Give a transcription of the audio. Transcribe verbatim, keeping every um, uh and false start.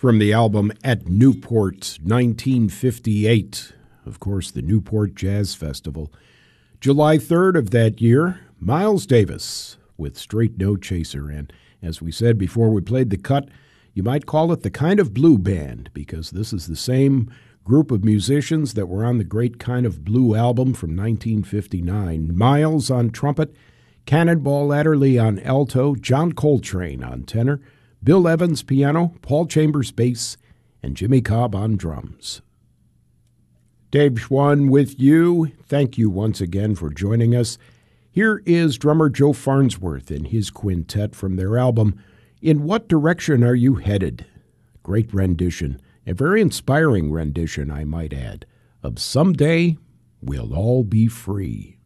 from the album At Newport, nineteen fifty-eight. Of course, the Newport Jazz Festival. July third of that year, Miles Davis with Straight No Chaser. And as we said before we played the cut, you might call it the Kind of Blue Band, because this is the same group of musicians that were on the Great Kind of Blue album from nineteen fifty-nine. Miles on trumpet, Cannonball Adderley on alto, John Coltrane on tenor, Bill Evans piano, Paul Chambers bass, and Jimmy Cobb on drums. Dave Schwann with you. Thank you once again for joining us. Here is drummer Joe Farnsworth and his quintet from their album, In What Direction Are You Headed? Great rendition, a very inspiring rendition, I might add, of Someday We'll All Be Free.